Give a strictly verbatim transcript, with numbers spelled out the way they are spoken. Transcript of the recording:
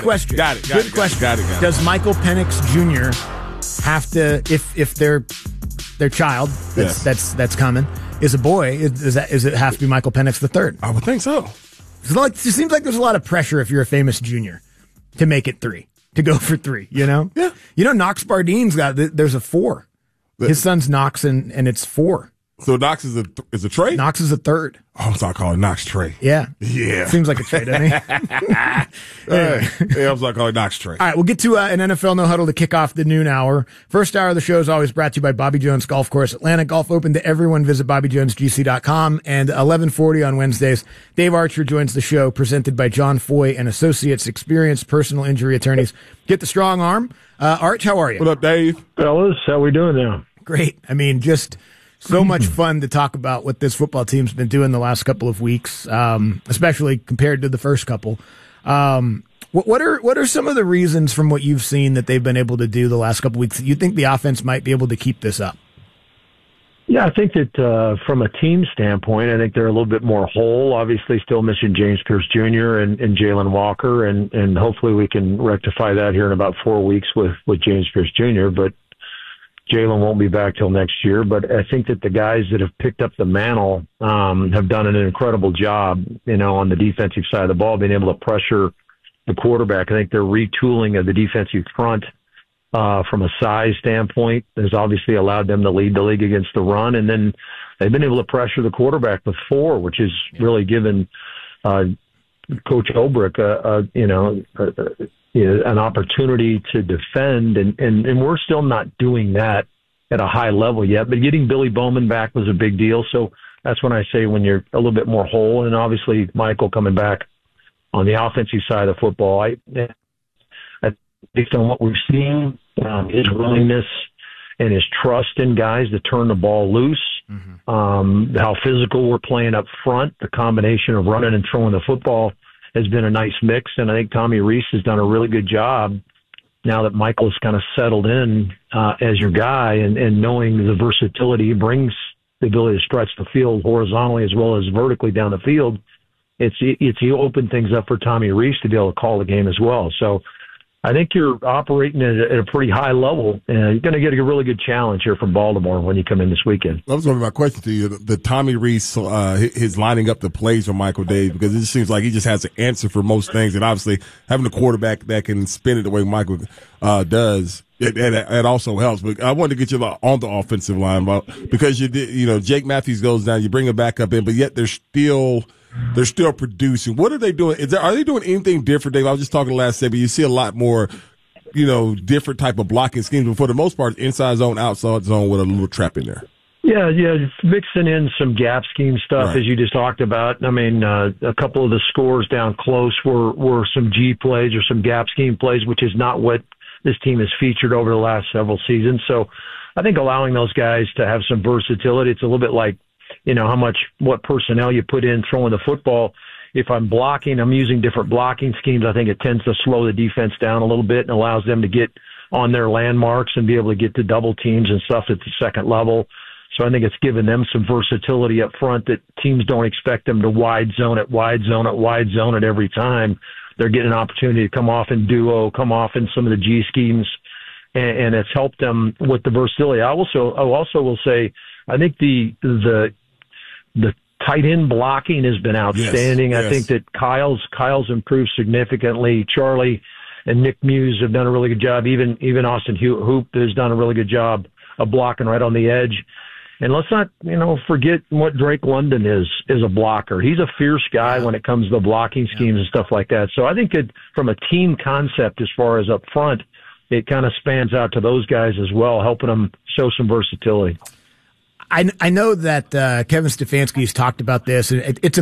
question. Got it. Got Good it, question. Got it. Got it. Does Michael Penix Junior have to, if if their their child that's Yes. that's that's coming is a boy, is, is that is it have to be Michael Penix the third? I would think so. It's like, it seems like there's a lot of pressure if you're a famous junior to make it three, to go for three. You know. Yeah. You know, Knox Bardine's got there's a four. His son's Knox, and and it's four. So Knox is a is a Trey? Knox is a third. Oh, I'm sorry, calling Knox Trey. Yeah. Yeah. Seems like a trade, doesn't he? Hey, yeah, I'm sorry, calling Knox Trey. All right, we'll get to uh, an N F L No Huddle to kick off the noon hour. First hour of the show is always brought to you by Bobby Jones Golf Course. Atlantic Golf open to everyone. Visit bobby jones g c dot com. And eleven forty on Wednesdays, Dave Archer joins the show, presented by John Foy and Associates, experienced personal injury attorneys. Get the strong arm. Uh, Arch, how are you? What up, Dave? Fellas, how we doing now? Great. I mean, just so much fun to talk about what this football team's been doing the last couple of weeks, um, especially compared to the first couple. Um, what, what are what are some of the reasons from what you've seen that they've been able to do the last couple of weeks that you think the offense might be able to keep this up? Yeah, I think that uh, from a team standpoint, I think they're a little bit more whole. Obviously, still missing James Pierce Junior and, and Jalen Walker, and, and hopefully we can rectify that here in about four weeks with, with James Pierce Junior But Jalen won't be back till next year. But I think that the guys that have picked up the mantle um, have done an incredible job, you know, on the defensive side of the ball, being able to pressure the quarterback. I think their retooling of the defensive front uh, from a size standpoint has obviously allowed them to lead the league against the run. And then they've been able to pressure the quarterback with four, which has really given uh, Coach Olbrich, a, a, you know, a, a, you know, an opportunity to defend, and, and, and we're still not doing that at a high level yet. But getting Billy Bowman back was a big deal. So that's when I say when you're a little bit more whole, and obviously Michael coming back on the offensive side of football. I, I based on what we've seen, um, his willingness and his trust in guys to turn the ball loose, mm-hmm. um, how physical we're playing up front, the combination of running and throwing the football has been a nice mix, and I think Tommy Rees has done a really good job now that Michael's kind of settled in uh, as your guy, and, and knowing the versatility he brings, the ability to stretch the field horizontally as well as vertically down the field. It's it's he opened things up for Tommy Rees to be able to call the game as well. So I think you're operating at a, at a pretty high level, and you're going to get a really good challenge here from Baltimore when you come in this weekend. That was going to be my question to you. The, the Tommy Rees, uh, his lining up the plays for Michael Dave, because it just seems like he just has an answer for most things. And obviously having a quarterback that can spin it the way Michael uh, does, it, it, it also helps. But I wanted to get you on the offensive line, because you did, you know, Jake Matthews goes down, you bring him back up in, but yet they're still – They're still producing. What are they doing? Is there, are they doing anything different, Dave? I was just talking last segment. You see a lot more, you know, different type of blocking schemes, but for the most part, inside zone, outside zone with a little trap in there. Yeah, yeah, mixing in some gap scheme stuff, right, as you just talked about. I mean, uh, a couple of the scores down close were, were some G plays or some gap scheme plays, which is not what this team has featured over the last several seasons. So I think allowing those guys to have some versatility, it's a little bit like, you know, how much, what personnel you put in throwing the football. If I'm blocking, I'm using different blocking schemes. I think it tends to slow the defense down a little bit and allows them to get on their landmarks and be able to get to double teams and stuff at the second level. So I think it's given them some versatility up front that teams don't expect them to wide zone it, wide zone it, wide zone it every time. They're getting an opportunity to come off in duo, come off in some of the G schemes, and, and it's helped them with the versatility. I also, I also will say, I think the, the, The tight end blocking has been outstanding. Yes, I yes. think that Kyle's Kyle's improved significantly. Charlie and Nick Muse have done a really good job. Even even Austin Hoop has done a really good job of blocking right on the edge. And let's not, you know, forget what Drake London is is a blocker. He's a fierce guy when it comes to blocking schemes and stuff like that. So I think that from a team concept, as far as up front, it kind of spans out to those guys as well, helping them show some versatility. I, I know that uh, Kevin Stefanski's talked about this, and it, it's